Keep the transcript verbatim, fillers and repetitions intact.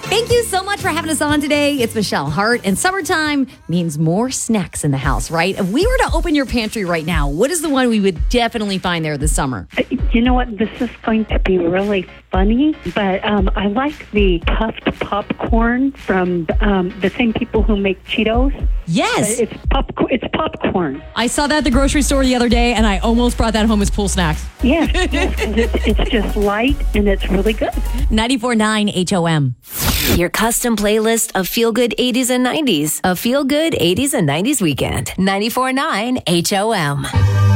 Thank you so much for having us on today. It's Michelle Hart, and summertime means more snacks in the house, right? If we were to open your pantry right now, what is the one we would definitely find there this summer? You know what? This is going to be really funny, but um, I like the puffed popcorn from um, the same people who make Cheetos. Yes. Uh, It's pop. It's popcorn. I saw that at the grocery store the other day, and I almost brought that home as pool snacks. Yes, yes, 'cause it's, it's just light and it's really good. ninety-four point nine H O M. Your custom playlist of feel-good eighties and nineties. A feel-good eighties and nineties weekend. ninety-four point nine H O M.